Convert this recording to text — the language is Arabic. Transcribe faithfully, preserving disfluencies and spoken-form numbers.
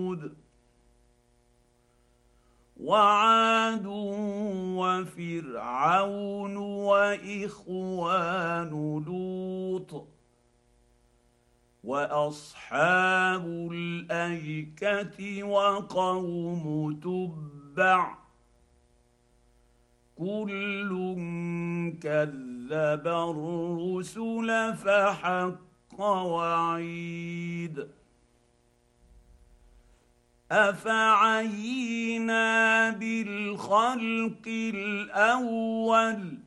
وعاد وفرعون واخوان لوط واصحاب الايكه وقوم تبع كل كذب الرسل فحق وعيد افعينا بالخلق الاول